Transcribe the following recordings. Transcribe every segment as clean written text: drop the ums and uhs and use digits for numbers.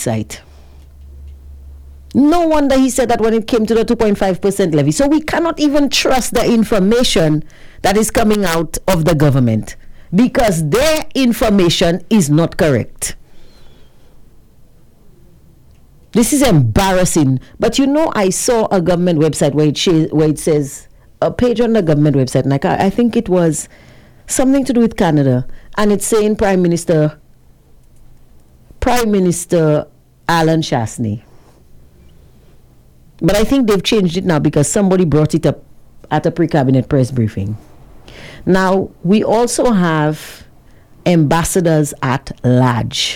website. No wonder he said that when it came to the 2.5% levy. So we cannot even trust the information that is coming out of the government because their information is not correct. This is embarrassing. But I saw a government website where it says, a page on the government website, and I think it was something to do with Canada, and it's saying Prime Minister Alan Chasney. But I think they've changed it now because somebody brought it up at a pre-cabinet press briefing. Now, we also have ambassadors at large.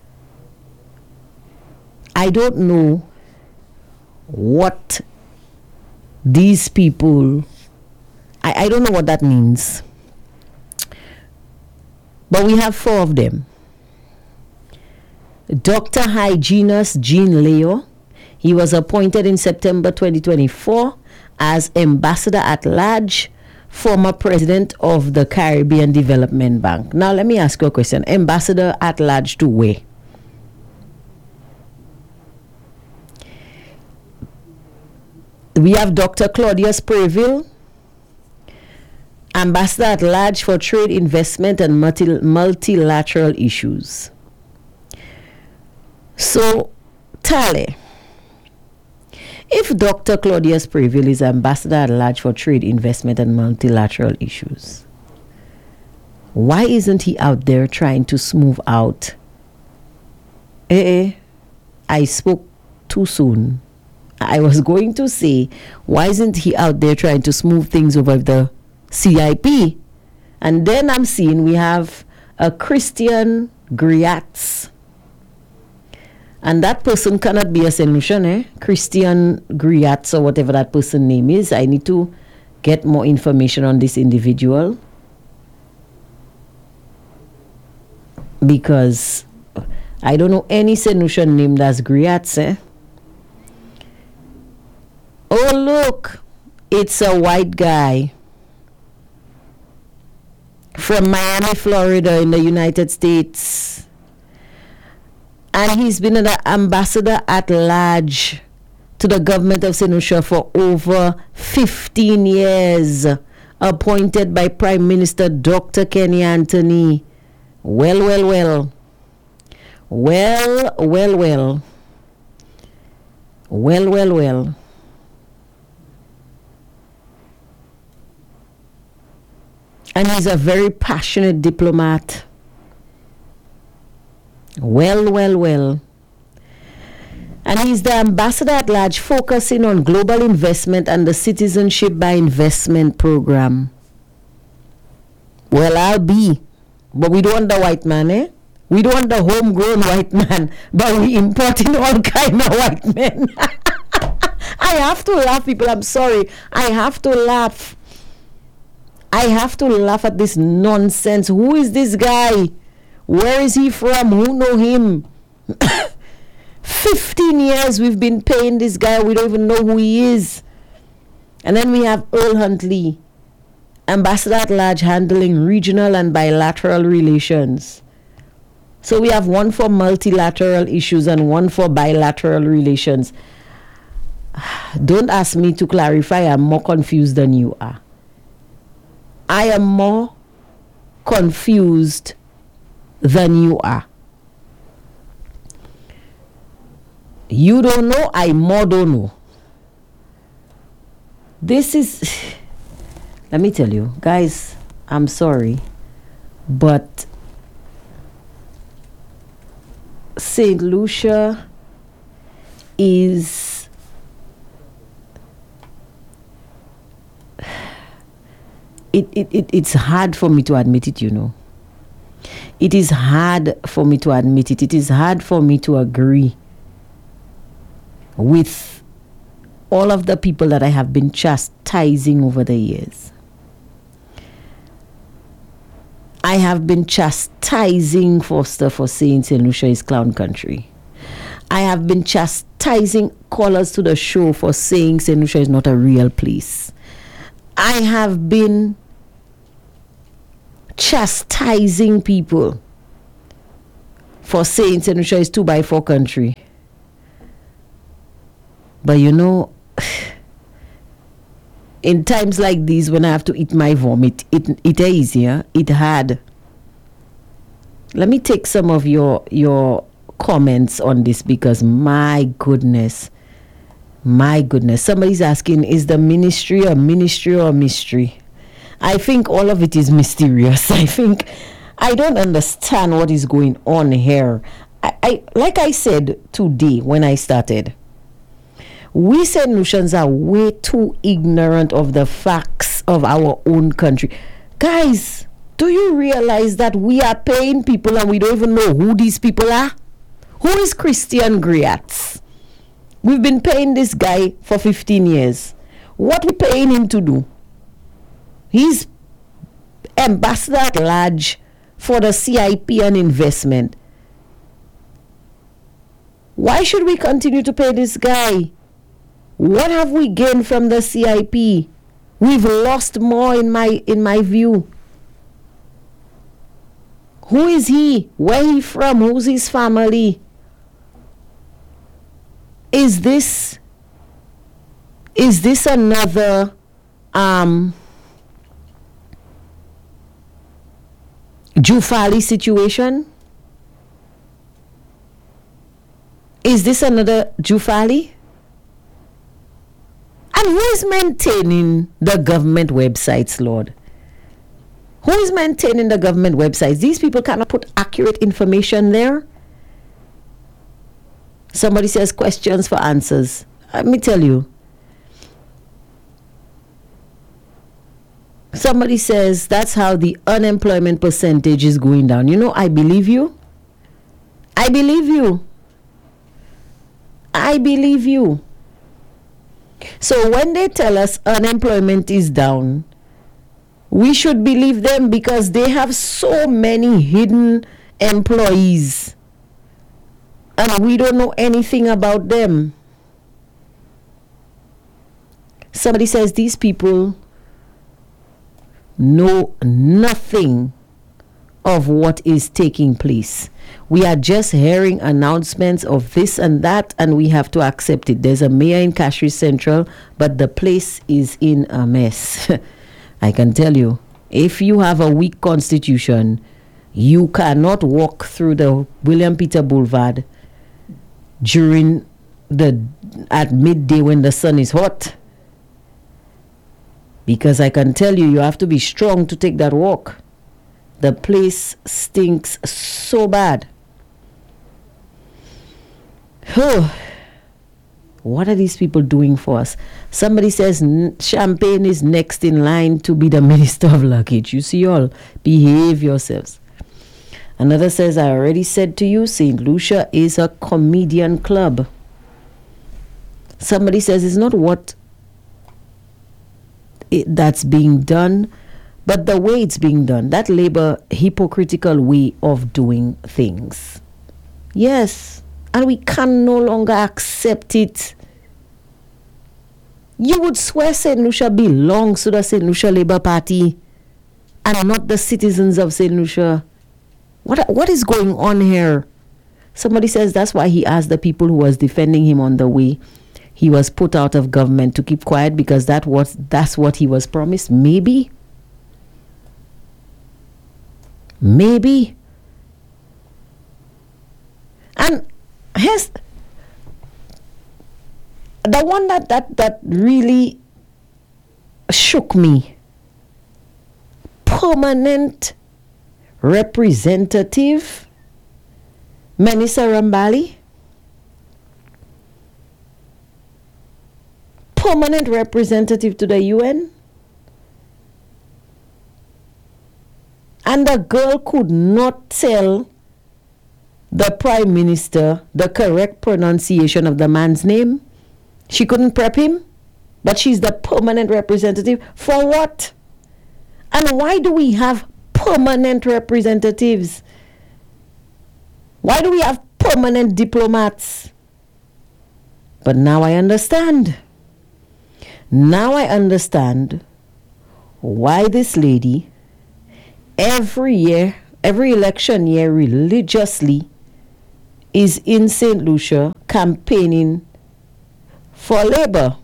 I don't know what these people, I don't know what that means. But we have 4 of them. Dr. Hyginus Jean Leo, he was appointed in September 2024 as Ambassador at Large, former President of the Caribbean Development Bank. Now, let me ask you a question. Ambassador at Large to where? We have Dr. Claudius Preville, Ambassador at Large for Trade, Investment, and Multilateral Issues. So, Tale, if Dr. Claudius Preville is Ambassador at Large for Trade, Investment, and Multilateral Issues, why isn't he out there trying to smooth out? I spoke too soon. I was going to say, why isn't he out there trying to smooth things over the CIP? And then I'm seeing we have a Christian Griatz. And that person cannot be a solution, Christian Griatz or whatever that person's name is. I need to get more information on this individual. Because I don't know any solution named as Griatz, Oh, look, it's a white guy from Miami, Florida, in the United States. And he's been an ambassador at large to the government of St. Lucia for over 15 years, appointed by Prime Minister Dr. Kenny Anthony. Well. And he's a very passionate diplomat. Well. And he's the ambassador at large focusing on global investment and the Citizenship by Investment program. Well, I'll be. But we don't want the white man, We don't want the homegrown white man. But we importing all kind of white men. I have to laugh, people. I'm sorry. I have to laugh at this nonsense. Who is this guy? Where is he from? Who know him? 15 years we've been paying this guy. We don't even know who he is. And then we have Earl Huntley, Ambassador at Large handling regional and bilateral relations. So we have one for multilateral issues and one for bilateral relations. Don't ask me to clarify. I'm more confused than you are. I am more confused than you are. You don't know, I more don't know. This is, let me tell you, guys, I'm sorry, but St. Lucia is it's hard for me to admit it, It is hard for me to admit it. It is hard for me to agree with all of the people that I have been chastising over the years. I have been chastising Foster for saying St. Lucia is clown country. I have been chastising callers to the show for saying St. Lucia is not a real place. I have been chastising people for saying St. Lucia is 2x4 country. But you know, in times like these, when I have to eat my vomit, it is, yeah, it had. Let me take some of your comments on this, because my goodness. Somebody's asking, is the ministry a ministry or a mystery? I think all of it is mysterious. I don't understand what is going on here. I like I said today when I started, we St. Lucians are way too ignorant of the facts of our own country. Guys, do you realize that we are paying people and we don't even know who these people are? Who is Christian Griats? We've been paying this guy for 15 years. What are we paying him to do? He's ambassador at large for the CIP and investment. Why should we continue to pay this guy? What have we gained from the CIP? We've lost more in my view. Who is he? Where he from? Who's his family? Is this another Jufali situation? Is this another Jufali? And who is maintaining the government websites, Lord? Who is maintaining the government websites? These people cannot put accurate information there. Somebody says questions for answers. Let me tell you. Somebody says that's how the unemployment percentage is going down. You know, I believe you. I believe you. I believe you. So when they tell us unemployment is down, we should believe them, because they have so many hidden employees and we don't know anything about them. Somebody says these people know nothing of what is taking place. We are just hearing announcements of this and that, and we have to accept it. There's a mayor in Cashie Central, but the place is in a mess. I can tell you, if you have a weak constitution, you cannot walk through the William Peter Boulevard at midday when the sun is hot. Because I can tell you, you have to be strong to take that walk. The place stinks so bad. What are these people doing for us? Somebody says Champagne is next in line to be the minister of luggage. You see, all behave yourselves. Another says, I already said to you, St. Lucia is a comedian club. Somebody says it's not what that's being done, but the way it's being done. That Labour hypocritical way of doing things. Yes, and we can no longer accept it. You would swear St. Lucia belongs to the St. Lucia Labour Party and not the citizens of St. Lucia. What is going on here? Somebody says that's why he asked the people who was defending him on the way he was put out of government to keep quiet, because that's what he was promised. Maybe. And here's the one that really shook me. Permanent representative Menisa Rambali. Permanent representative to the UN. And the girl could not tell the Prime Minister the correct pronunciation of the man's name. She couldn't prep him, but she's the permanent representative. For what? And why do we have permanent representatives? Why do we have permanent diplomats? But now I understand. Now I understand why this lady every year, every election year, religiously is in St. Lucia campaigning for Labour.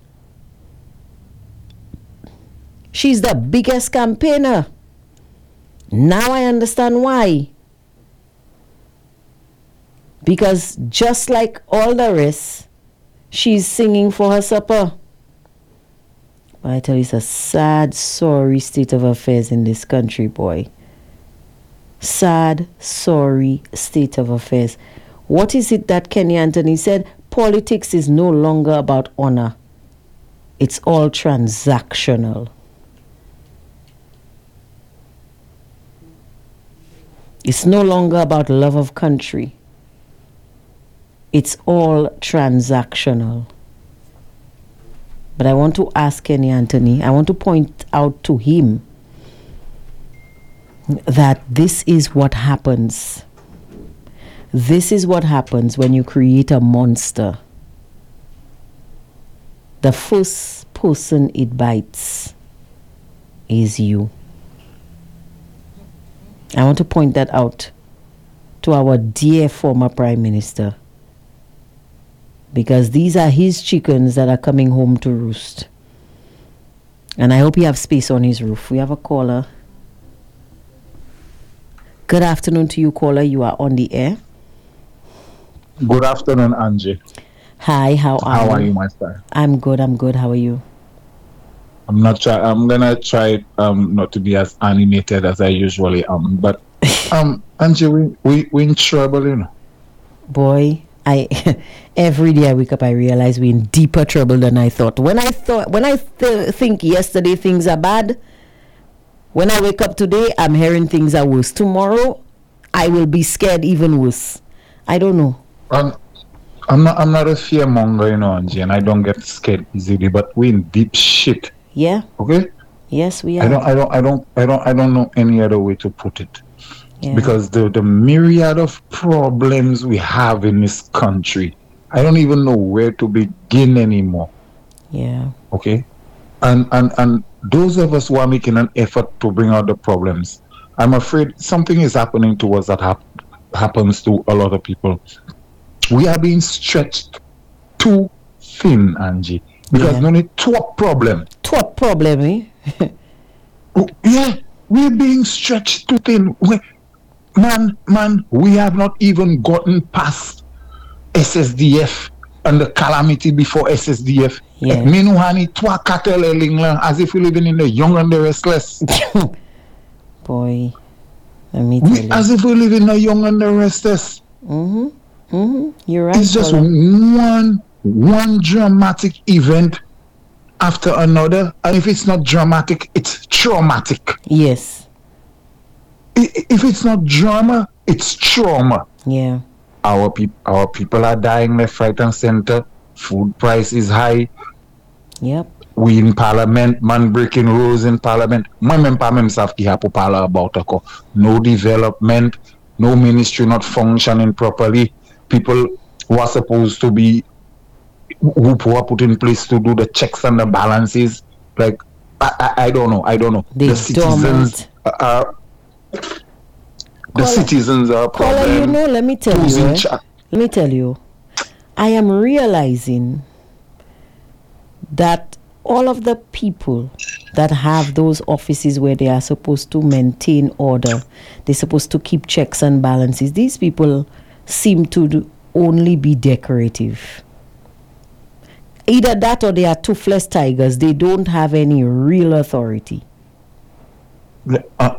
She's the biggest campaigner. Now I understand why. Because just like all the rest, she's singing for her supper. But I tell you, it's a sad, sorry state of affairs in this country, boy. Sad, sorry state of affairs. What is it that Kenny Anthony said? Politics is no longer about honor. It's all transactional. It's no longer about love of country. It's all transactional. But I want to ask Kenny Anthony, I want to point out to him that this is what happens. This is what happens when you create a monster. The first person it bites is you. I want to point that out to our dear former Prime Minister. Because these are his chickens that are coming home to roost. And I hope he have space on his roof. We have a caller. Good afternoon to you, caller. You are on the air. Good afternoon, Angie. Hi, how are you, my star? I'm good. How are you? I'm gonna try not to be as animated as I usually am. But Angie, we in trouble, you know. Boy, every day I wake up, I realize we're in deeper trouble than I thought. When I think yesterday things are bad, when I wake up today, I'm hearing things are worse. Tomorrow, I will be scared even worse. I don't know. I'm not a fearmonger, you know, Angie, and I don't get scared easily. But we're in deep shit. Yeah. Okay. Yes, we are. I don't know any other way to put it. Yeah. Because the myriad of problems we have in this country, I don't even know where to begin anymore. Yeah. Okay. And those of us who are making an effort to bring out the problems, I'm afraid something is happening to us that happens to a lot of people. We are being stretched too thin, Angie. Because no need top problem. Top problem, eh? Yeah, we're being stretched too thin. Man, we have not even gotten past SSDF and the calamity before SSDF. Yeah. As if we're living in the young and the restless. Boy, let me tell you. As if we live in the young and the restless. You're right. It's just one dramatic event after another, and if it's not dramatic, it's traumatic. Yes. If it's not drama, it's trauma. Yeah. Our people are dying left, right, and center. Food price is high. Yep. We in parliament, man breaking rules in parliament. About no development, no ministry not functioning properly. People who are supposed to be who are put in place to do the checks and the balances. Like I don't know. The citizens are citizens are a problem. You know, let me tell you. I am realizing that all of the people that have those offices where they are supposed to maintain order, they're supposed to keep checks and balances, these people seem to only be decorative. Either that or they are toothless tigers. They don't have any real authority. I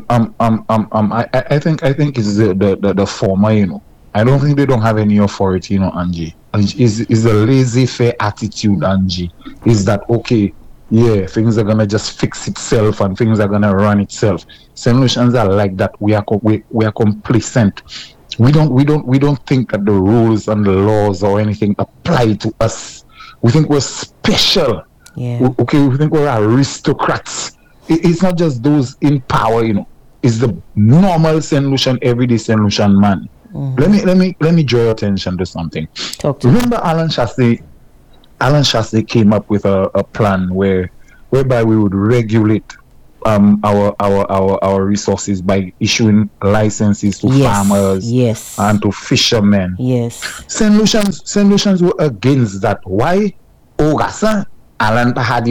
think it's the former, you know. I don't think they don't have any authority, you know, Angie. Is a laissez-faire attitude, Angie. Is that okay? Yeah, things are gonna just fix itself and things are gonna run itself. Solutions are like that. We are complacent. We don't think that the rules and the laws or anything apply to us. We think we're special. Yeah. Okay, we think we're aristocrats. It's not just those in power, you know. It's the normal St. Lucian, everyday St. Lucian man. Let me draw your attention to something. Remember Alan Shastey came up with a plan whereby we would regulate our resources by issuing licenses to farmers and to fishermen. Yes. St. Lucians were against that. Why? Alan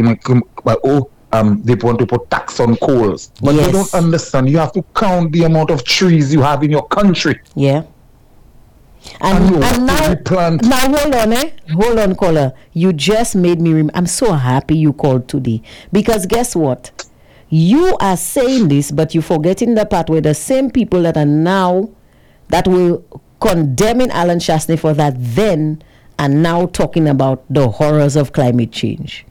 they want to put tax on coals. But they don't understand. You have to count the amount of trees you have in your country. Yeah. And now hold on, caller. You just made me I'm so happy you called today. Because guess what? You are saying this, but you're forgetting the part where the same people that were condemning Alan Chastanet for that then are now talking about the horrors of climate change.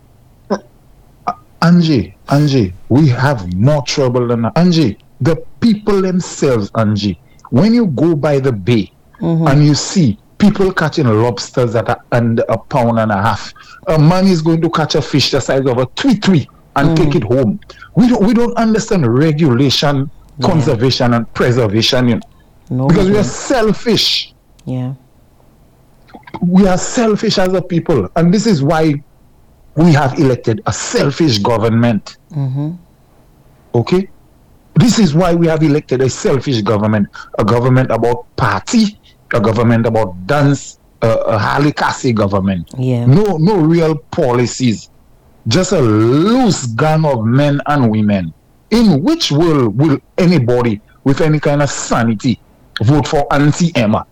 Angie, we have more trouble than that. Angie, the people themselves, Angie, when you go by the bay and you see people catching lobsters that are under £1.50, a man is going to catch a fish the size of a tweet and take it home. We don't understand regulation, conservation, and preservation, because we are selfish. Yeah, we are selfish as a people, and this is why we have elected a selfish government. Okay? This is why we have elected a selfish government. A government about party, a government about dance, a Halikasi government. Yeah. No real policies. Just a loose gang of men and women. In which world will anybody with any kind of sanity vote for Auntie Emma?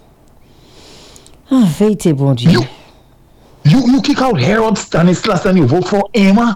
Vete, bon Dieu. You kick out Harold Stanislas and you vote for Emma?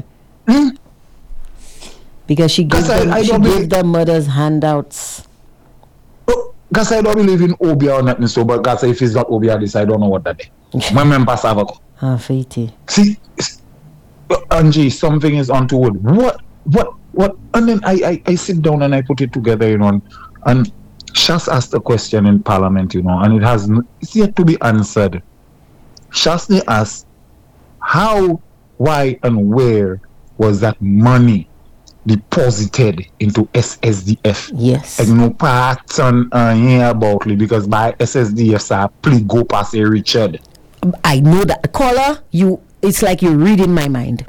Because she gave the mothers handouts. Because I don't believe in Obia or nothing, so, but God, if it's not Obia, this I don't know what that is. My member Savako. See, Angie, something is untoward. What? And then I sit down and I put it together, and Shas asked a question in Parliament, and it's yet to be answered. Chastanet asked, how, why, and where was that money deposited into SSDF? Yes. And no pattern about it, because by SSDF, I please go past a Richard. I know that. Caller, it's like you're reading my mind.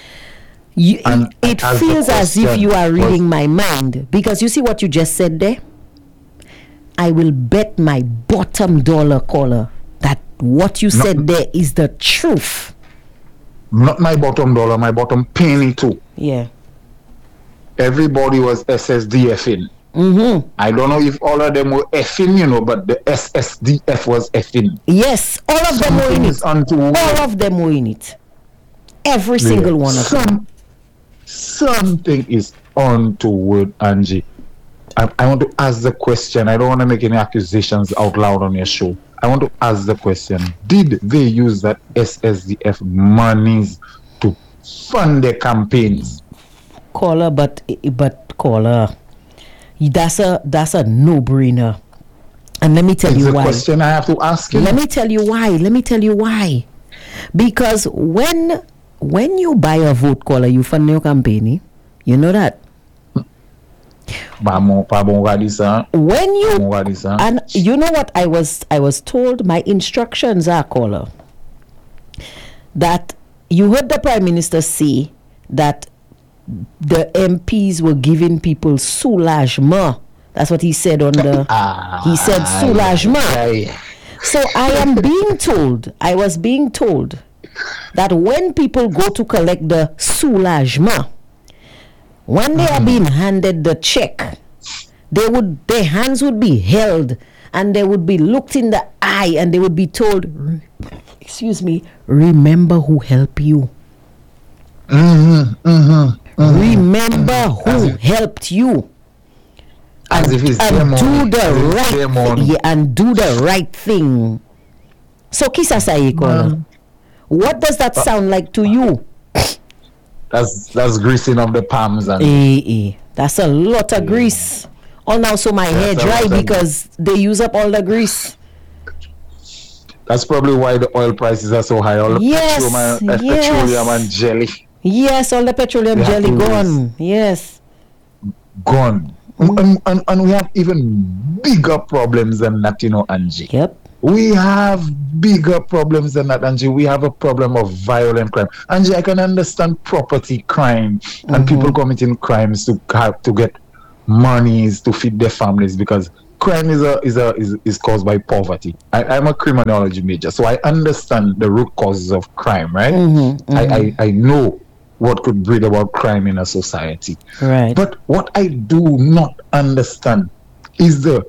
It feels as if you are reading my mind, because you see what you just said there? I will bet my bottom dollar, caller, that what you said there is the truth. Not my bottom dollar, my bottom penny too. Yeah. Everybody was SSDFing. I don't know if all of them were effing, but the SSDF was effing. Yes, all of them were in it. All of them were in it. Every single one of them. Something is untoward, Angie. I want to ask the question. I don't want to make any accusations out loud on your show. I want to ask the question. Did they use that SSDF monies to fund their campaigns? Caller, but caller, that's a no-brainer. And let me tell you why. That's the question I have to ask you. Let me tell you why. Because when you buy a vote, caller, you fund your campaign. You know that. When you and you know what I was told, my instructions are, caller, that you heard the Prime Minister say that the MPs were giving people soulagement. That's what he said on the he said soulagement. So I was being told that when people go to collect the soulagement, when they are being handed the check, their hands would be held and they would be looked in the eye and they would be told, remember who helped you. Remember who helped you. And do the right thing. So Kisa Saikola, what does that sound like to you? That's greasing of the palms. That's a lot of grease. Oh, now so my hair dry because they use up all the grease. That's probably why the oil prices are so high. All the petroleum and jelly. Yes, all the petroleum jelly gone. Yes. Gone. And we have even bigger problems than that, Angie. Yep. We have bigger problems than that, Angie. We have a problem of violent crime. Angie, I can understand property crime and people committing crimes to have to get monies to feed their families, because crime is caused by poverty. I'm a criminology major, so I understand the root causes of crime, right? I know what could bring about crime in a society. Right. But what I do not understand is the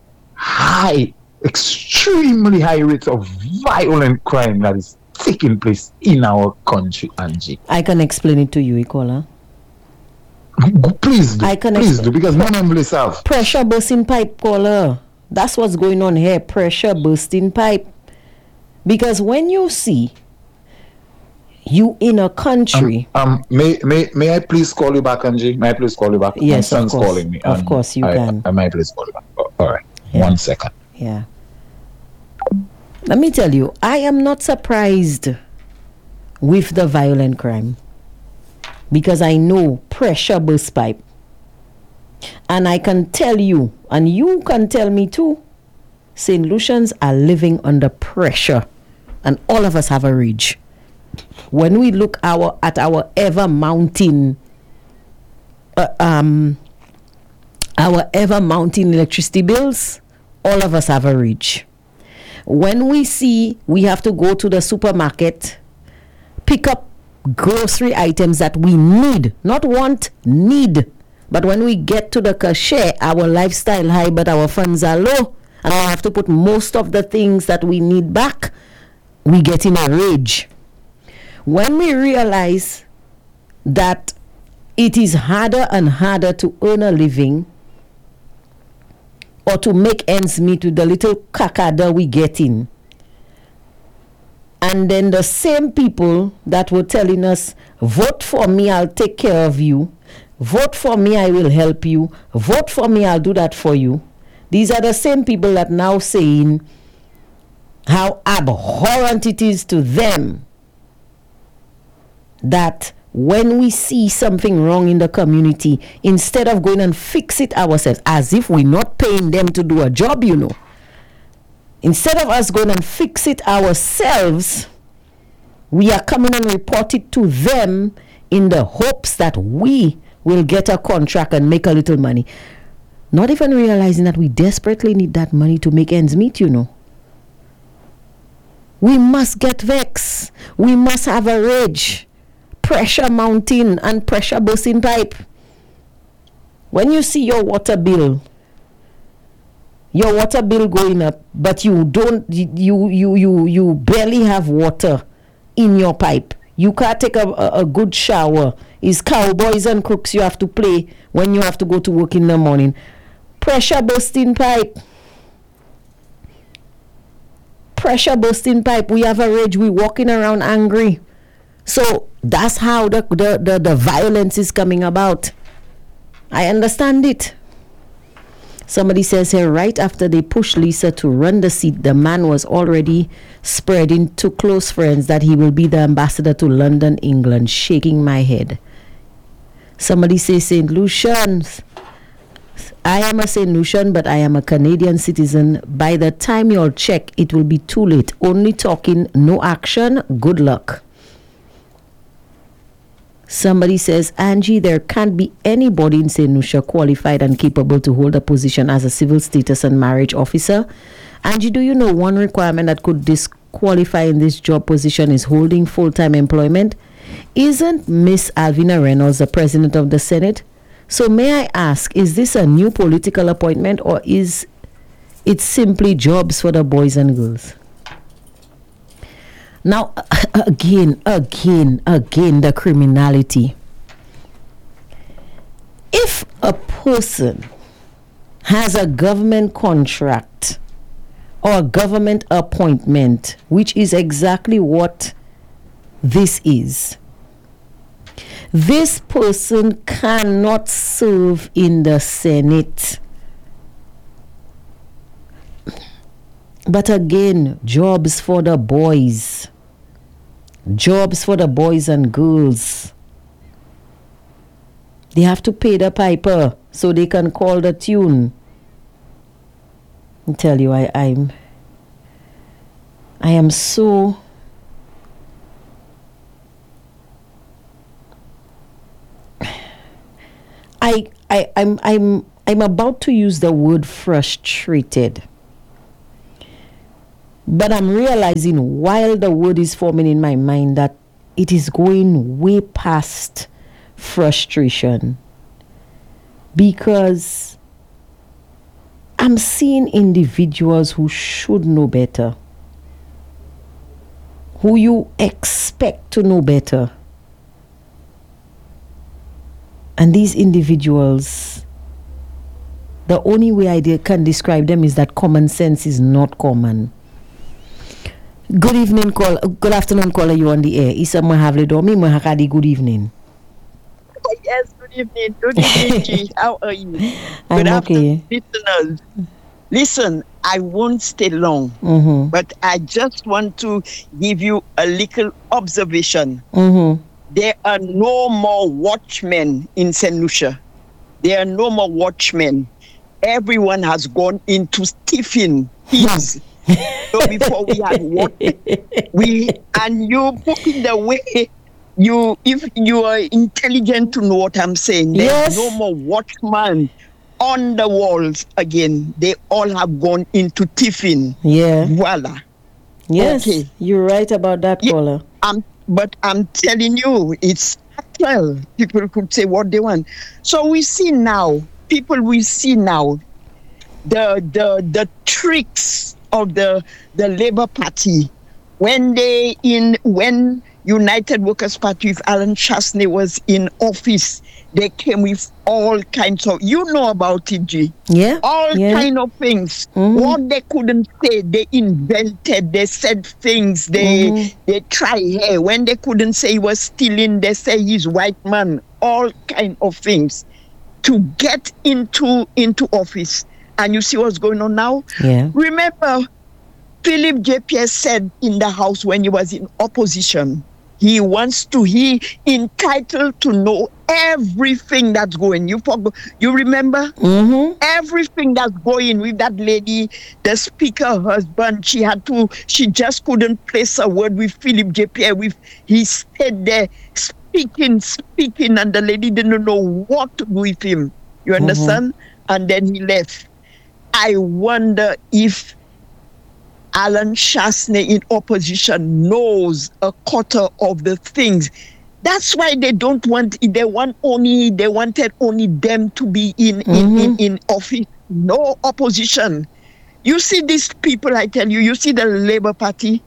extremely high rates of violent crime that is taking place in our country, Angie. I can explain it to you, Ikola. Please do, because none of them have. Pressure bursting pipe, caller. That's what's going on here. Pressure bursting pipe. Because when you see you in a country, may I please call you back, Angie? May I please call you back? Yes, my son's calling me. Of course, you can. I might please call you back. All right, 1 second. Yeah. Let me tell you, I am not surprised with the violent crime, because I know pressure burst pipe. And I can tell you, and you can tell me too, St. Lucians are living under pressure, and all of us have a rage. When we look at our ever mounting electricity bills, all of us have a rage. When we see we have to go to the supermarket, pick up grocery items that we need, not want, need. But when we get to the cashier, our lifestyle high, but our funds are low, and I have to put most of the things that we need back, we get in a rage. When we realize that it is harder and harder to earn a living or to make ends meet with the little kakada we get in, and then the same people that were telling us, vote for me, I'll take care of you, vote for me, I will help you, vote for me, I'll do that for you. These are the same people that now saying how abhorrent it is to them that when we see something wrong in the community, instead of going and fix it ourselves, as if we're not paying them to do a job, you know, instead of us going and fix it ourselves, we are coming and report it to them in the hopes that we will get a contract and make a little money, not even realizing that we desperately need that money to make ends meet, you know. We must get vexed. We must have a rage. Pressure mounting and pressure bursting pipe. When you see your water bill going up, but you barely have water in your pipe, you can't take a good shower. It's cowboys and crooks you have to play when you have to go to work in the morning. Pressure bursting pipe. Pressure bursting pipe. We have a rage. We walking around angry. So that's how the violence is coming about. I understand it. Somebody says here, right after they pushed Lisa to run the seat, the man was already spreading to close friends that he will be the ambassador to London, England. Shaking my head. Somebody says, St. Lucians. I am a St. Lucian, but I am a Canadian citizen. By the time you'll check, it will be too late. Only talking, no action. Good luck. Somebody says, Angie, there can't be anybody in St. Lucia qualified and capable to hold a position as a civil status and marriage officer. Angie, do you know one requirement that could disqualify in this job position is holding full-time employment? Isn't Miss Alvina Reynolds the president of the Senate? So may I ask, is this a new political appointment, or is it simply jobs for the boys and girls? Now, again, the criminality. If a person has a government contract or a government appointment, which is exactly what this is, this person cannot serve in the Senate. But again, jobs for the boys. Jobs for the boys and girls. They have to pay the piper so they can call the tune. I tell you, I am so I'm about to use the word frustrated. But I'm realizing while the word is forming in my mind that it is going way past frustration, because I'm seeing individuals who should know better, who you expect to know better. And these individuals, the only way I can describe them is that common sense is not common. Good evening, call. Good afternoon, caller. You on the air? Isa Mahavle Domi Mahakadi. Good evening. Yes, good evening. Good evening, G. How are you? I'm good okay. Listeners. Listen, I won't stay long, but I just want to give you a little observation. There are no more watchmen in St. Lucia. There are no more watchmen. Everyone has gone into Stephen thieves. So before we had watchmen, and you put it the way if you are intelligent to know what I'm saying, there's no more watchman on the walls again. They all have gone into tiffin. Yeah. Voila. Yes. Okay. You're right about that, caller. But I'm telling you, it's actual. People could say what they want. So we see now, the tricks of the Labour Party when United Workers' Party with Alan Chastanet was in office, they came with all kinds of, you know about it, G. Yeah. All kind of things. What they couldn't say, they invented. They said things. They try here. When they couldn't say he was stealing, they say he's white man. All kind of things to get into office. And you see what's going on now? Yeah. Remember, Philip J. Pierce said in the House when he was in opposition, he entitled to know everything that's going. You remember? Everything that's going with that lady, the speaker, her husband, she just couldn't place a word with Philip J. Pierce. He stayed there speaking, and the lady didn't know what to do with him. You understand? And then he left. I wonder if Alan Chastanet in opposition knows a quarter of the things. That's why they wanted only them to be in office. No opposition. You see these people, I tell you see the Labour Party,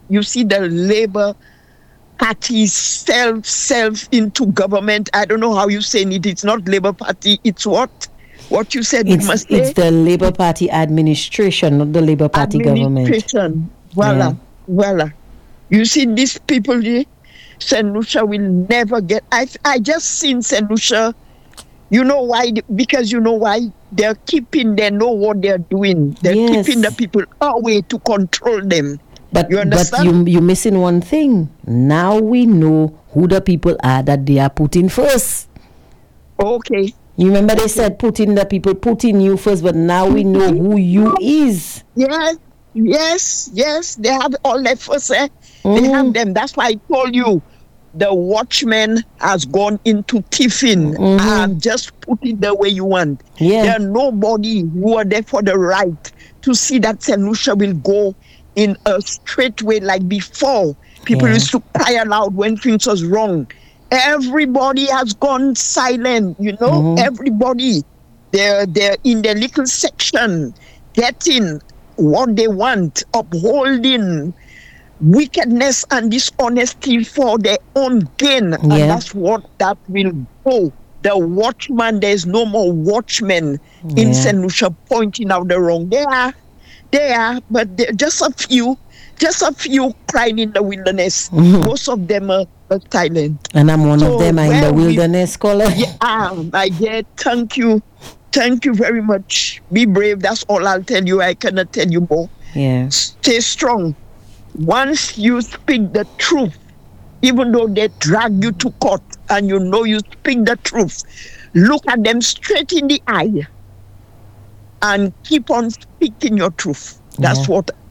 self into government. I don't know how you say it. It's not Labour Party. It's what you said. It's the Labour Party administration, not the Labour Party government. Voila. You see these people here, St. Lucia will never get. I just seen St. Lucia. You know why? Because you know why? They know what they're doing. They're keeping the people away to control them. But you understand? But you're missing one thing. Now we know who the people are that they are putting first. Okay. You remember they said putting you first, but now we know who you is. Yes. They have all that first. They have them. That's why I told you the watchman has gone into tiffin and just put it the way you want. Yeah. There are nobody who are there for the right to see that St. Lucia will go in a straight way like before. People used to cry aloud when things was wrong. Everybody has gone silent, everybody. They're in their little section, getting what they want, upholding wickedness and dishonesty for their own gain. And that's what that will go. The watchman, there's no more watchmen in St. Lucia pointing out the wrong. They are, but just a few crying in the wilderness. Most of them are silent. And I'm one of them in the wilderness, caller. My dear, thank you. Thank you very much. Be brave. That's all I'll tell you. I cannot tell you more. Yeah. Stay strong. Once you speak the truth, even though they drag you to court and you speak the truth, look at them straight in the eye and keep on speaking your truth. That's what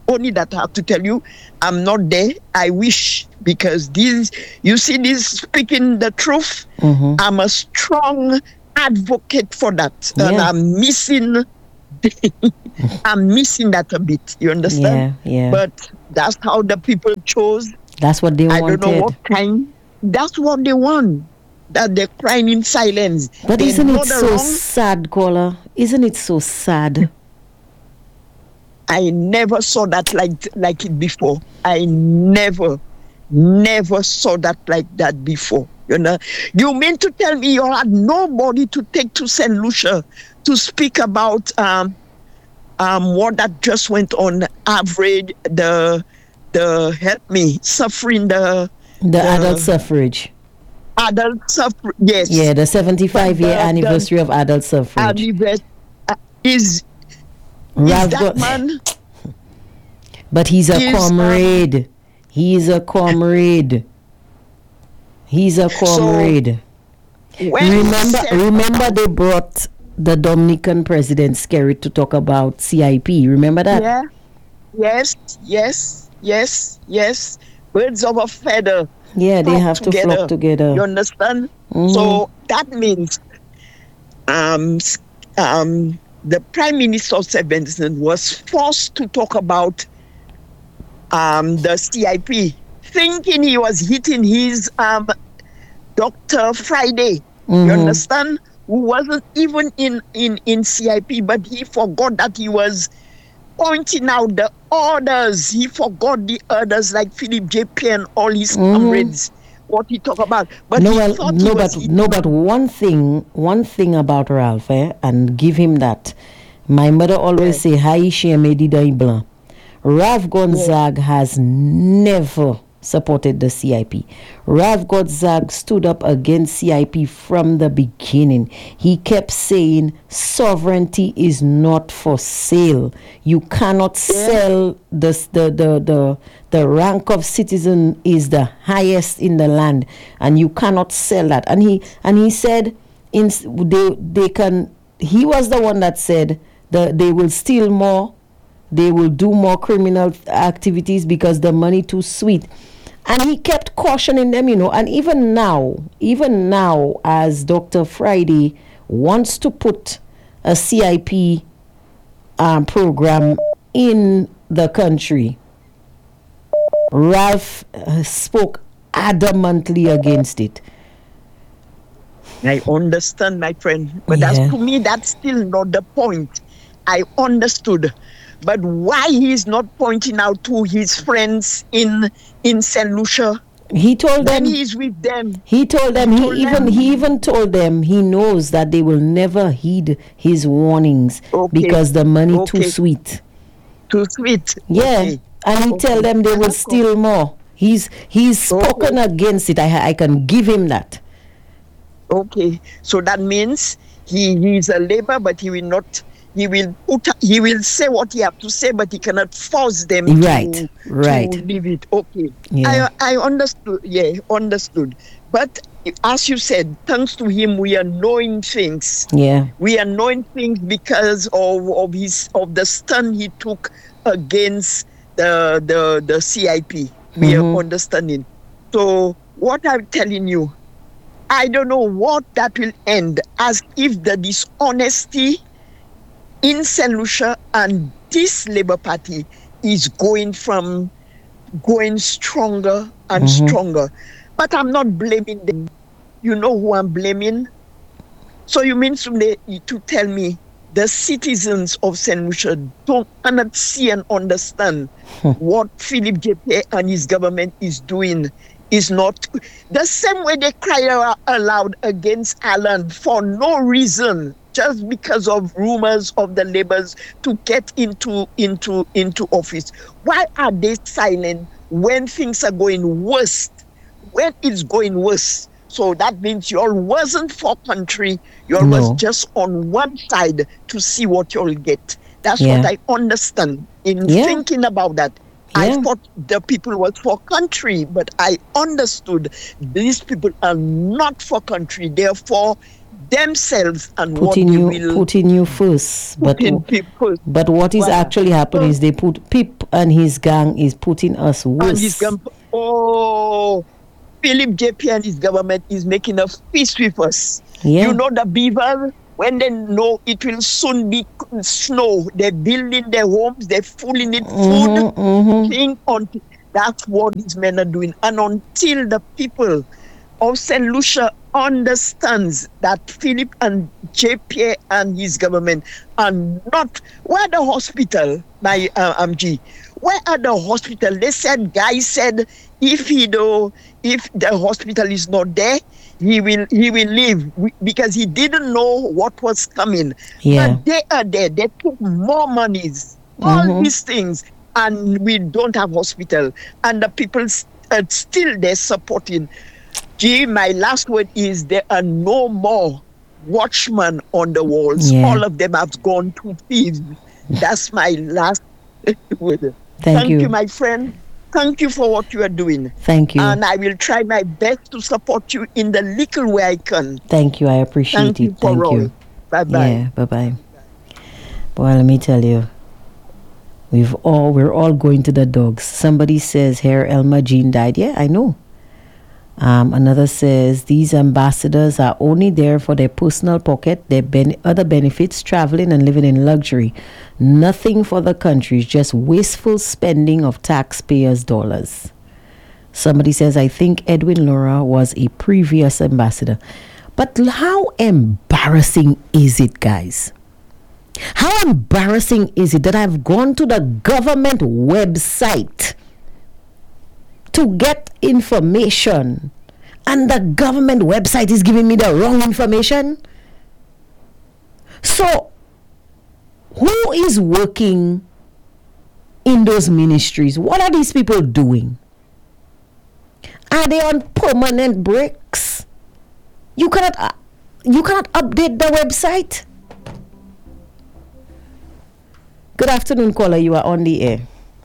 Only that I have to tell you, I'm not there. I wish, because you see this speaking the truth. I'm a strong advocate for that, and I'm missing. I'm missing that a bit. You understand? Yeah. But that's how the people chose. That's what they wanted. I don't know what kind. That's what they want. That they're crying in silence. But isn't it so sad, Kola? Isn't it so sad? I never saw that like it before. I never saw that like that before. You know, you mean to tell me you had nobody to take to St. Lucia to speak about what that just went on? Average, the help me suffering the adult suffrage. Adult suffrage, yes. Yeah, the 75-year anniversary of adult suffrage. Is that man? But he's a comrade. He's a comrade. He's a comrade. Remember they brought the Dominican president Skerrit to talk about CIP. Remember that? Yeah. Yes. Birds of a feather. Yeah, they have to flock together. You understand? So that means the Prime Minister of St. Vincent was forced to talk about the CIP, thinking he was hitting his Dr. Friday. You understand? Who wasn't even in CIP, but he forgot that he was pointing out the others. He forgot the others like Philip J. Pierre and all his comrades. What he talked about, but but one thing about Ralph, and give him that. My mother always say, "Hai Shemedi Daiblan." Ralph Gonzague has never supported the CIP. Ralph Gonzague stood up against CIP from the beginning. He kept saying sovereignty is not for sale. You cannot sell the rank of citizen is the highest in the land, and you cannot sell that. And he said they can. He was the one that said they will steal more, they will do more criminal activities because the money too sweet. And he kept cautioning them, and even now, as Dr. Friday wants to put a CIP program in the country, Ralph spoke adamantly against it. I understand, my friend, but to me, that's still not the point. I understood. But why he's not pointing out to his friends in St. Lucia? He told them he's with them. He told them. He even told them he knows that they will never heed his warnings because the money too sweet. Too sweet. Yeah, and he tell them they will steal more. He's spoken against it. I can give him that. Okay, so that means he's a labor, but he will not. He will say what he have to say, but he cannot force them to leave it. Okay. Yeah. I understood. Yeah, understood. But as you said, thanks to him, we are knowing things. Yeah. We are knowing things because of the stand he took against the CIP. We are understanding. So what I'm telling you, I don't know what that will end, as if the dishonesty in St. Lucia and this Labour Party is going stronger and stronger. But I'm not blaming them. You know who I'm blaming? So you mean to tell me the citizens of St. Lucia cannot see and understand what Philip J. Pierre and his government is doing is not the same way they cry aloud against Alan for no reason, just because of rumors of the Labours to get into office. Why are they silent when things are going worse? When it's going worse? So that means you all wasn't for country. You all was just on one side to see what you'll get. That's what I understand in thinking about that. I thought the people was for country, but I understood these people are not for country. Therefore, themselves and putting you first. But what is actually happening is they put Pip and his gang is putting us worse. Philip JP and his government is making a feast with us. Yeah. You know the beaver, when they know it will soon be snow, they're building their homes, they're fooling it food. That's what these men are doing. And until the people of St. Lucia understands that Philip and JP and his government are not, where the hospital, where are the hospital? They said, guys said, if the hospital is not there, he will leave because he didn't know what was coming. Yeah. But they are there. They took more monies, all these things, and we don't have hospital. And the people still they're supporting. My last word is there are no more watchmen on the walls. Yeah. All of them have gone to thieves. That's my last word. Thank you, my friend. Thank you for what you are doing. Thank you. And I will try my best to support you in the little way I can. Thank you. I appreciate it. Thank you. Bye-bye. Yeah, bye-bye. Well, let me tell you, we're all going to the dogs. Somebody says here Elma Jean died. Yeah, I know. Another says these ambassadors are only there for their personal pocket, their other benefits, traveling and living in luxury. Nothing for the country, just wasteful spending of taxpayers' dollars. Somebody says, I think Edwin Laura was a previous ambassador. But how embarrassing is it, guys? How embarrassing is it that I've gone to the government website to get information and the government website is giving me the wrong information? So, who is working in those ministries? What are these people doing? Are they on permanent breaks? You cannot update the website. Good afternoon, caller. You are on the air.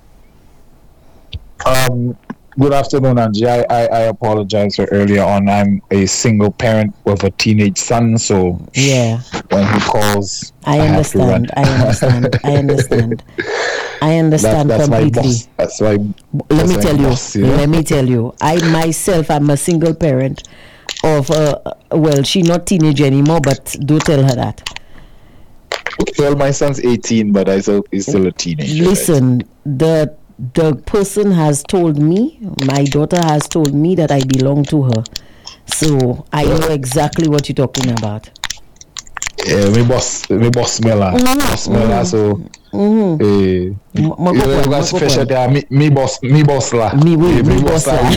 Good afternoon, Angie. I apologize for earlier on. I'm a single parent with a teenage son, so yeah. When he calls, I understand that's completely. That's why. Let me tell you. I myself am a single parent of she's not teenage anymore, but don't tell her that. Well, my son's 18, but he's still a teenager. Listen, right? The person has told me, my daughter has told me that I belong to her. So I know exactly what you're talking about. Yeah, me boss Mela. So me boss la. Me boss la.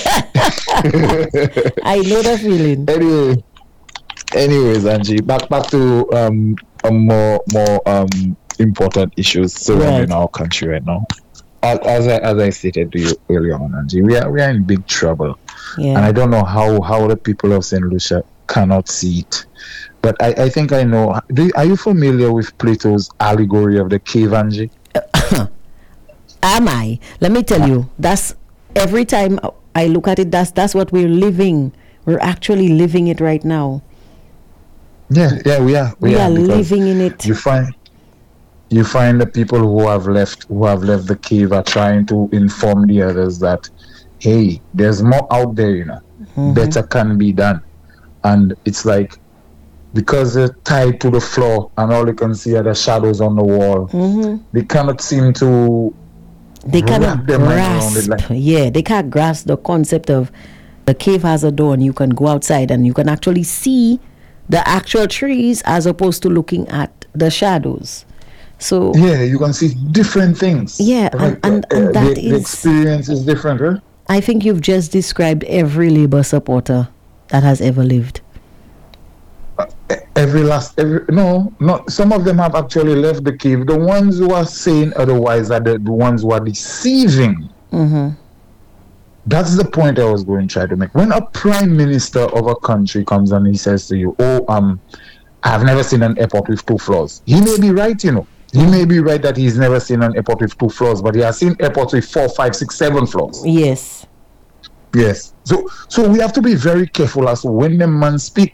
I know the feeling. Anyways, Angie, back to more important issues surrounding our country right now. As I stated to you earlier on, Angie, we are in big trouble, and I don't know how the people of St. Lucia cannot see it. But I think I know. Are you familiar with Plato's allegory of the cave, Angie? Am I? Let me tell you. That's every time I look at it. That's what we're living. We're actually living it right now. Yeah, we are. We are living in it. You find the people who have left the cave are trying to inform the others that, hey, there's more out there, better can be done. And it's like, because they're tied to the floor and all you can see are the shadows on the wall, they cannot seem to they cannot grasp. They can't grasp the concept of the cave has a door and you can go outside and you can actually see the actual trees as opposed to looking at the shadows. So you can see different things. Yeah, right? and that the experience is different, right? I think you've just described every Labour supporter that has ever lived. Some of them have actually left the cave. The ones who are saying otherwise are the ones who are deceiving. That's the point I was going to try to make. When a prime minister of a country comes and he says to you, I've never seen an airport with 2 floors. He may be right, He may be right that he's never seen an airport with 2 floors, but he has seen airports with 4, 5, 6, 7 floors. Yes. So we have to be very careful as to when the man speak.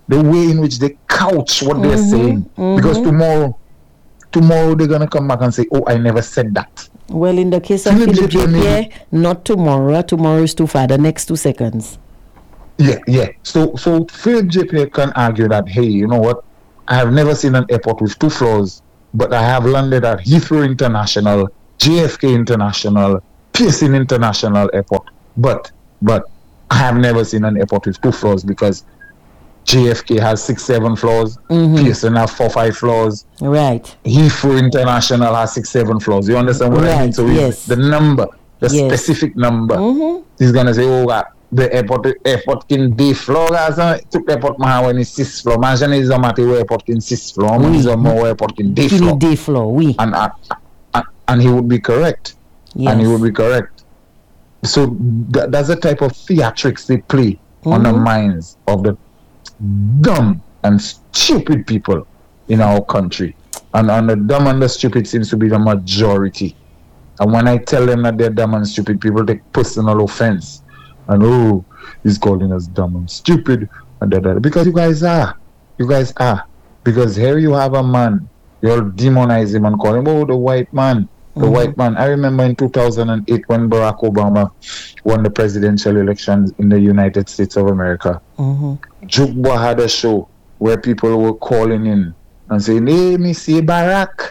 the way in which they couch what they're saying. Because tomorrow they're gonna come back and say, "Oh, I never said that." Well, in the case of Philip J. not tomorrow. Tomorrow is too far. The next 2 seconds. Yeah. So Philip J. can argue that, hey, you know what? I have never seen an airport with 2 floors, but I have landed at Heathrow International, JFK International, Pearson International Airport. But I have never seen an airport with 2 floors because JFK has 6-7 floors, Pearson has 4-5 floors. Right. Heathrow International has 6-7 floors. You understand what I mean? So the number, specific number, he's gonna say, oh, the airport can be floor as a airport when it's 6 floor. Imagine is a matter airport in 6 floor. More airport in day floor. And he would be correct. Yes. And he would be correct. So that's the type of theatrics they play on the minds of the dumb and stupid people in our country. And the dumb and the stupid seems to be the majority. And when I tell them that they're dumb and stupid, people take personal offense. And oh, he's calling us dumb and stupid. And that. Because you guys are. Because here you have a man, you'll demonize him and call him, oh, the white man. The white man. I remember in 2008 when Barack Obama won the presidential elections in the United States of America. Jukba had a show where people were calling in and saying, hey, Monsieur Barack.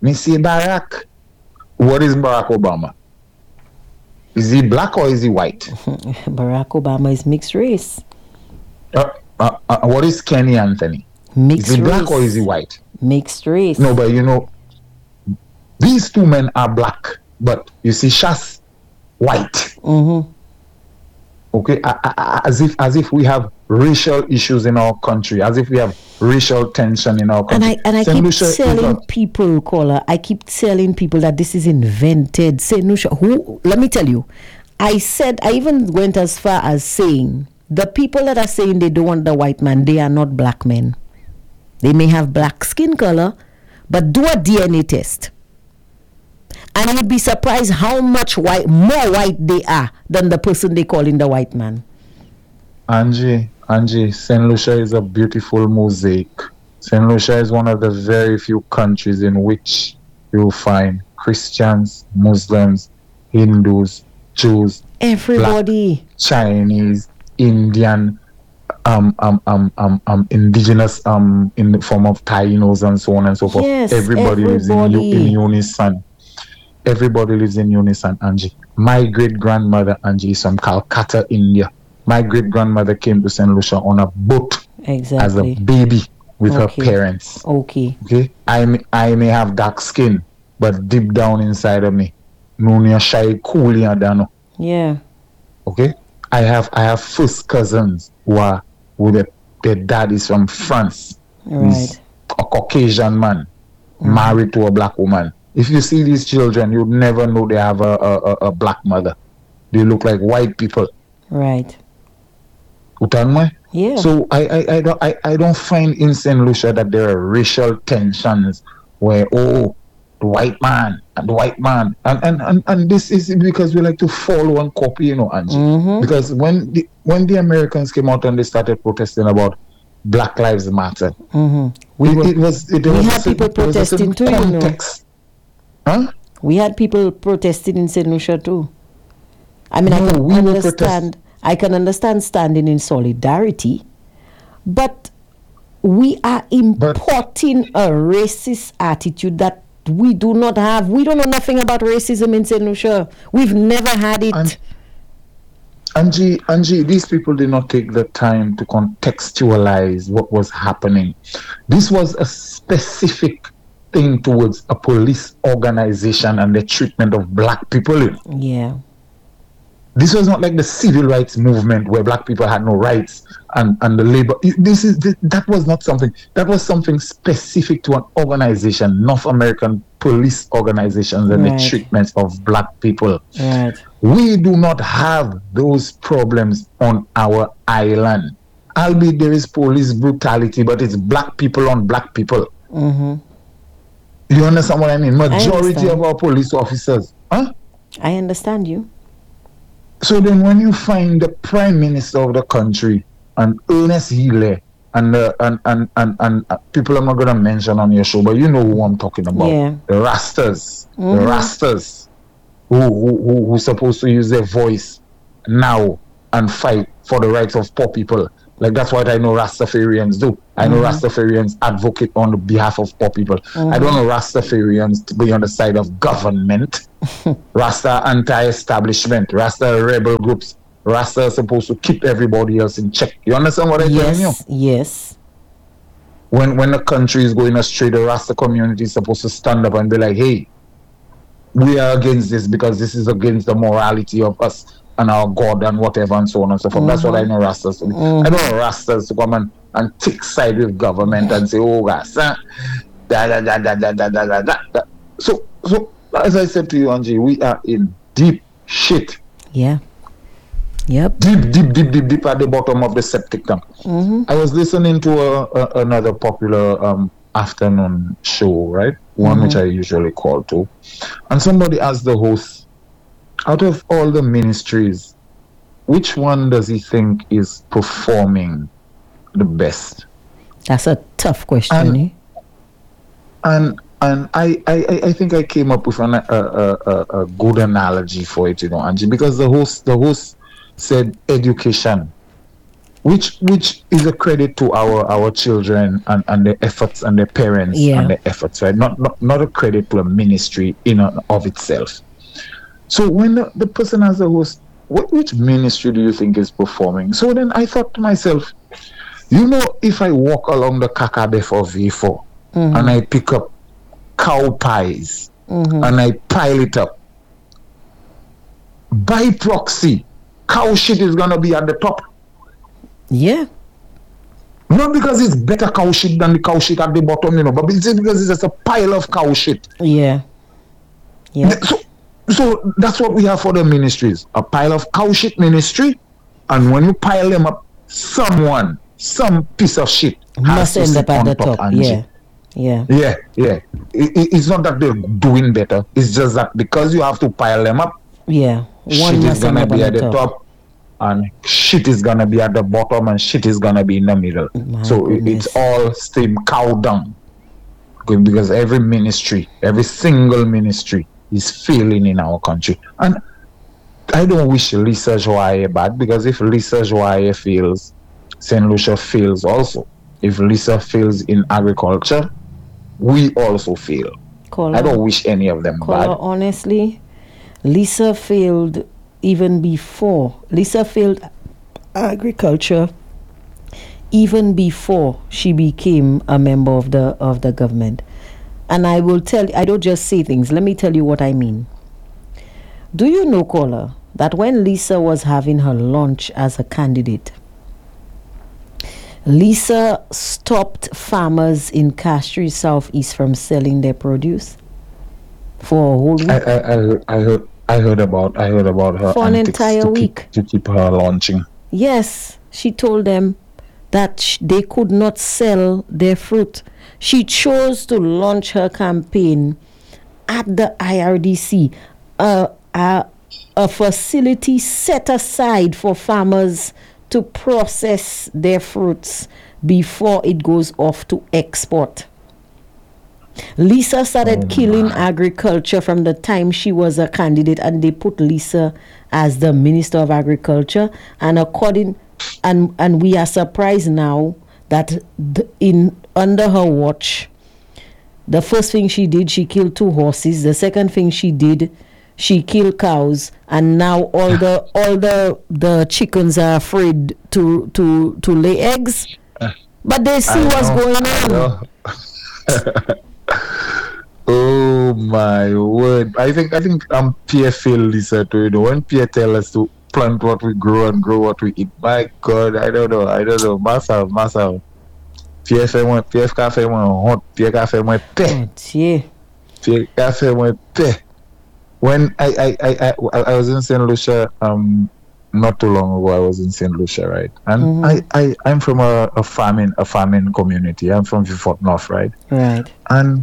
What is Barack Obama? Is he black or is he white? Barack Obama is mixed race. What is Kenny Anthony? Mixed is he race. Black or is he white? Mixed race. No, but you know, these 2 men are black, but you see, Shas white. Okay, as if we have racial issues in our country, as if we have racial tension in our country. And I keep telling people, caller, that this is invented. Saint Lucia, who? Let me tell you, I even went as far as saying the people that are saying they don't want the white man, they are not black men. They may have black skin color, but do a DNA test. And you'd be surprised how much more white they are than the person they call in the white man. Angie, St. Lucia is a beautiful mosaic. St. Lucia is one of the very few countries in which you will find Christians, Muslims, Hindus, Jews, everybody, Black, Chinese, Indian, indigenous, in the form of Tainos and so on and so forth. Yes, everybody lives in unison. Everybody lives in unison, Angie. My great-grandmother, Angie, is from Calcutta, India. My great-grandmother came to St. Lucia on a boat as a baby with her parents. Okay. I may have dark skin, but deep down inside of me, Nunia Shai Kuli Adano. Yeah. Okay. I have first cousins who their dad is from France. Right. He's a Caucasian man married to a black woman. If you see these children, you'd never know they have a black mother. They look like white people. Right. Yeah. So I don't find in St. Lucia that there are racial tensions where the white man and the white man and this is because we like to follow and copy, Angie. Because when the Americans came out and they started protesting about Black Lives Matter, we had people protesting too, Huh? We had people protesting in St. Lucia too. I mean, I can understand standing in solidarity, but we are importing a racist attitude that we do not have. We don't know nothing about racism in St. Lucia. We've never had it. Angie, these people did not take the time to contextualize what was happening. This was a specific thing towards a police organization and the treatment of black people. Yeah. This was not like the civil rights movement where black people had no rights and the labor. That was not something. That was something specific to an organization, North American police organizations and the treatment of black people. Right. We do not have those problems on our island. Albeit there is police brutality, but it's black people on black people. You understand what I mean? Majority of our police officers. Huh? I understand you. So then when you find the Prime Minister of the country and Ernest Healy people I'm not gonna mention on your show, but you know who I'm talking about. Yeah. The Rastas. The Rastas who supposed to use their voice now and fight for the rights of poor people. Like that's what I know Rastafarians do. I know Rastafarians advocate on the behalf of poor people. I don't know Rastafarians to be on the side of government. Rasta anti-establishment. Rasta rebel groups. Rasta is supposed to keep everybody else in check. You understand what I'm telling you? Yes. When the country is going astray, the Rasta community is supposed to stand up and be like, hey, we are against this because this is against the morality of us and our God and whatever and so on and so forth. That's what I know Rastas to be. I don't know Rastas to come and take side with government and say, oh, Rasta, So, as I said to you, Angie, we are in deep shit. Yeah. Yep. Deep at the bottom of the septic tank. I was listening to another popular afternoon show, right? One which I usually call to. And somebody asked the host, out of all the ministries, which one does he think is performing the best? That's a tough question. And I think I came up with a good analogy for it, Angie, because the host said education, which is a credit to our children and their efforts and their parents and their efforts, right? Not a credit to a ministry in and of itself. So when the person as a host, which ministry do you think is performing? So then I thought to myself, if I walk along the Kakabefo V4 and I pick up cow pies and I pile it up, by proxy, cow shit is going to be at the top. Yeah. Not because it's better cow shit than the cow shit at the bottom, but it's because it's just a pile of cow shit. Yeah. So that's what we have for the ministries. A pile of cow shit ministry, and when you pile them up, some piece of shit must end up at the top. Yeah. It's not that they're doing better. It's just that because you have to pile them up, shit is gonna be at the top, and shit is gonna be at the bottom, and shit is gonna be in the middle. It's all steam cow down. Because every single ministry is failing in our country. And I don't wish Lisa Joye bad, because if Lisa Joye fails, St. Lucia fails also. If Lisa fails in agriculture, we also fail. I don't wish any of them bad. Honestly, Lisa failed even before. Lisa failed agriculture even before she became a member of the government. And I will tell you, I don't just say things. Let me tell you what I mean. Do you know, caller, that when Lisa was having her launch as a candidate, Lisa stopped farmers in Castries Southeast from selling their produce for a whole week? I heard about her for an entire week to keep her launching. Yes, she told them that they could not sell their fruit. She chose to launch her campaign at the IRDC, a facility set aside for farmers to process their fruits before it goes off to export. Lisa started killing agriculture from the time she was a candidate, and they put Lisa as the Minister of Agriculture. And and we are surprised now that under her watch, the first thing she did, she killed 2 horses. The second thing she did, she killed cows, and now all the chickens are afraid to lay eggs. But they see what's going on. Oh my word! I think Pierre failed Lisa too. When Pierre tell us to plant what we grow and grow what we eat, my God, I don't know. Myself. Pierre fait moins honte. Pierre fait moins paix. Pierre fait moins paix. When I was in St. Lucia not too long ago, I was in St. Lucia, right? And I'm from a farming community. I'm from Fort North, right? Right. And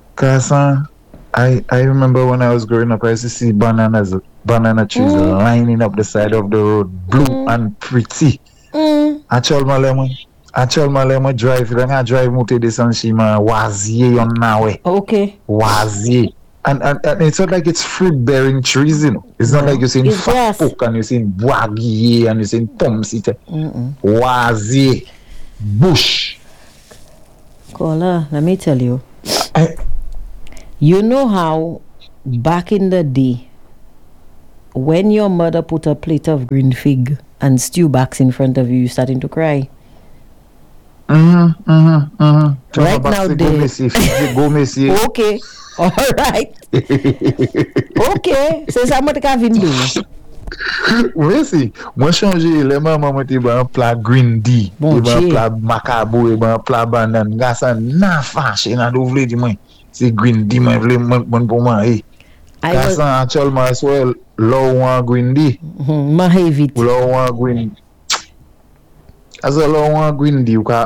I remember when I was growing up, I used to see banana trees lining up the side of the road, blue and pretty. I told my lemon, Actuellement, là, moi, I drive motor de Sanchima, Wazier on now. Okay. Wazier. And it's not like it's fruit-bearing trees, you know. It's not like you're seeing grass. Oak and you're seeing Boagier and you're seeing Tomsite. Wazier. Bush. Kola, let me tell you. You know how back in the day, when your mother put a plate of green fig and stew backs in front of you, you're starting to cry. Right now, okay. All right. Okay. C'est ça moi t'ai vinn Oui, si. Moi changer les maman te ba un plat green tea, bon un plat macabo, un plat banane, gasa na fâché na do vle di moi. C'est green tea moi vle mon pour moi. Gasa actuellement as well low one green tea. Ma vite. Low one green. As a low one green tea why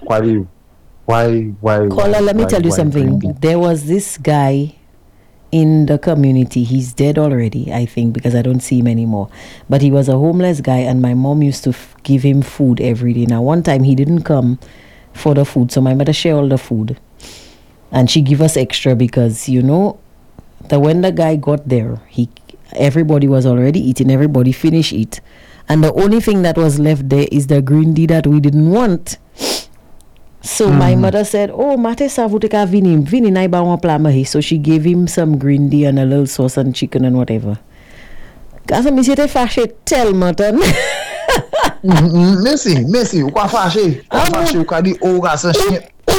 Kola, let me tell you something. There was this guy in the community. He's dead already, I think, because I don't see him anymore. But he was a homeless guy, and my mom used to give him food every day. Now, one time he didn't come for the food, so my mother shared all the food. And she gave us extra because, you know, when the guy got there, everybody was already eating, everybody finished it. And the only thing that was left there is the green tea that we didn't want. So my mother said, "Oh, mate savuteka vini na iba wan plat mahi." So she gave him some green tea and a little sauce and chicken and whatever. Kasa mi sete fâché tellement. Merci, ou kwa fâché? Ou kwa di ou gasa chien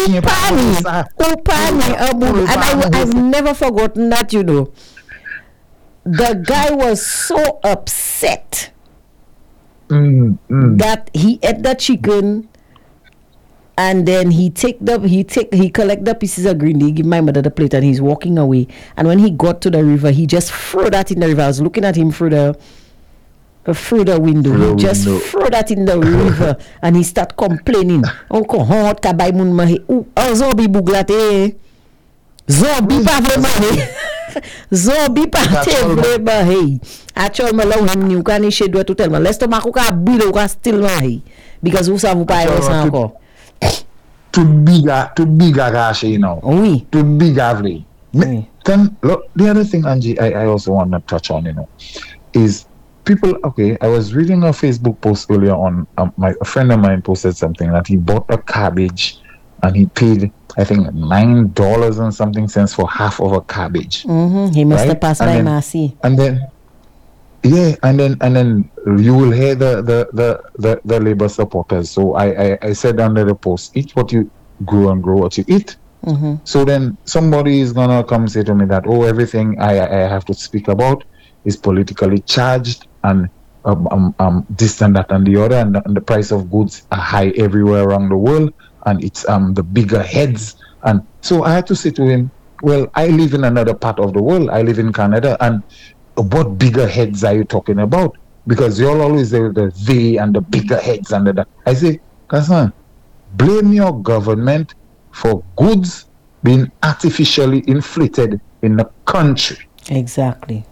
Upani, and I've never forgotten that, you know. The guy was so upset that he ate the chicken. And then he collect the pieces of green tea, give my mother the plate, and he's walking away. And when he got to the river, he just threw that in the river. I was looking at him through the window. He just threw that in the river, and he start complaining. Oh, hot kabay mun mahi. Oh, zombie buglate. Zombie pa vle Zombie pa te vle mahi. Actually, me la ou hem ni ou ka ni shedwe tout tellement. Laisse ma ka bile ou ka still mahi. Because ou sa vous pa yon sa encore. Too big gashi, you know. Oui. Too big avli. Then look, the other thing, Angie, I also want to touch on, you know, is people. Okay, I was reading a Facebook post earlier on. A friend of mine posted something that he bought a cabbage, and he paid, I think, $9 and something cents for half of a cabbage. He must have passed by Marcy. And then. Yeah, and then you will hear the labor supporters. So I said under the post, eat what you grow and grow what you eat. So then somebody is gonna come say to me that, oh, everything I have to speak about is politically charged and this and that and the other, and the price of goods are high everywhere around the world, and it's the bigger heads. And so I had to say to him, well, I live in another part of the world. I live in Canada, and what bigger heads are you talking about? Because you're always there with the they and the bigger heads and the. I say, Kassan, blame your government for goods being artificially inflated in the country. Exactly.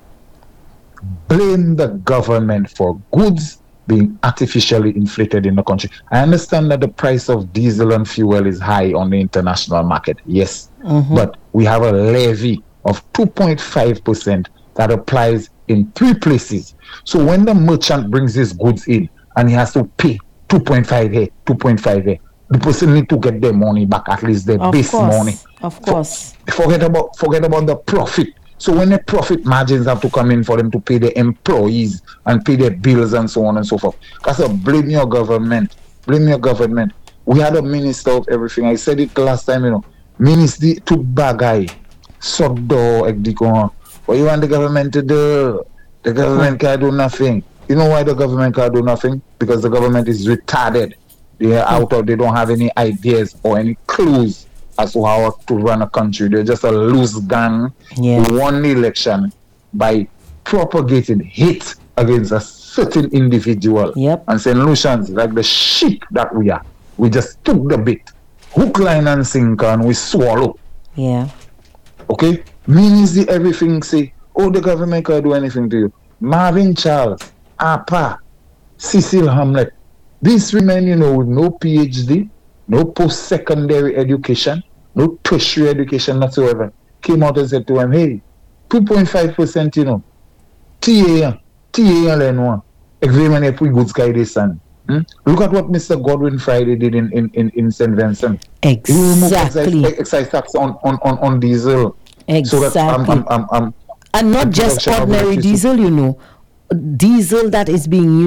Blame the government for goods being artificially inflated in the country. I understand that the price of diesel and fuel is high on the international market. Yes. But we have a levy of 2.5% that applies in 3 places. So when the merchant brings his goods in and he has to pay 2.5 here, 2.5 here, the person need to get their money back, at least their base money. Of course. Forget about the profit. So when the profit margins have to come in for them to pay their employees and pay their bills and so on and so forth. That's a blame your government. Blame your government. We had a minister of everything. I said it the last time, you know. Ministry to bagay. Sogdo ekdiko. What you want the government to do? The government can't do nothing. You know why the government can't do nothing? Because the government is retarded. They are out of, they don't have any ideas or any clues as to how to run a country. They're just a loose gang who won the election by propagating hate against a certain individual and saying, Lucians, like the sheep that we are, we just took the bait, hook, line and sinker, and we swallow. Yeah. Okay? Means the everything say, oh, the government can't do anything to you. Marvin Charles, Apa, Cecil Hamlet, These women, you know, with no PhD, no post-secondary education, no tertiary education whatsoever, came out and said to him, hey, 2.5%, you know, TA one. Examine if we goods guy this son. Look at what Mr. Godwin Friday did in St. Vincent. Exactly. He removed excise tax on diesel. Exactly. So that and not just ordinary diesel, you know. Diesel that is being used